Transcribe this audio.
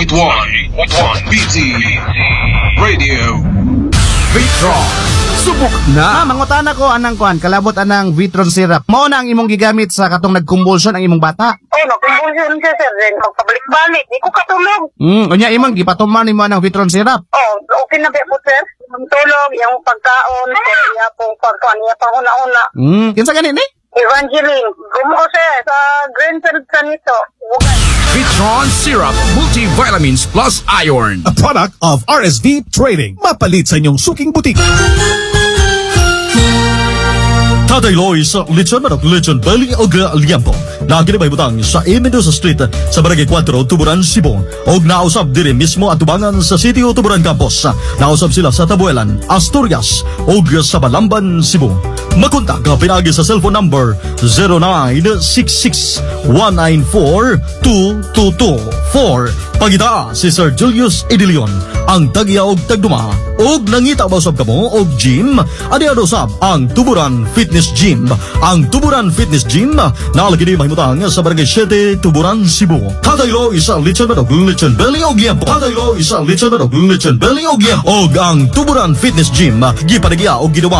88.1 BT Radio. Vitron. Subok na. Mangutana ko anang kuan, kalabot anang Vitron syrup. Mao na ang imong gigamit sa katong nagkumbulsyon ang imong bata. Oh, nakumbulsyon siya, sir. Then, magpabalik-balik. Di ko katulog. Unya imong gipatuman nimo anang Vitron syrup. Oh, okay na ba po, sir? Tulog, yung pagkaon, kaya pong pagkaon, niya panguna-una. Kinsa gani ni? Evangeline, gumuo siya sa Greenfield sa nito. Vitron Syrup Multivitamins Plus Iron. A product of RSV Trading. Mapalit sa inyong suking butik. Tatay Loy sa Lechon Manok, Lechon Belly o Liampo. Nakinibay butang sa Mendoza Street sa Barangay 4, Tuburan, Cebu. Og nausab diri mismo at tubangan sa City o Tuburan Campus. Nausab sila sa Tabuelan, Asturias og sa Balamban, Cebu. Makontak pinagi sa cellphone number 0966-194-2224. Pagita si Sir Julius Edilion, ang tagya og tagduma. Og nangita ba usab kamo og gym? Adi usab ang Tuburan Fitness Gym. Ang Tuburan Fitness Gym nalagi di mahimutang sa Barangay 7, Tuburan, Cebu. Kadaylo isa Lechon Manok, Lechon Belly og Liampo. Kadaylo isa Lechon Manok, Lechon Belly og Liampo. Og ang Tuburan Fitness Gym gipadagya og ginawa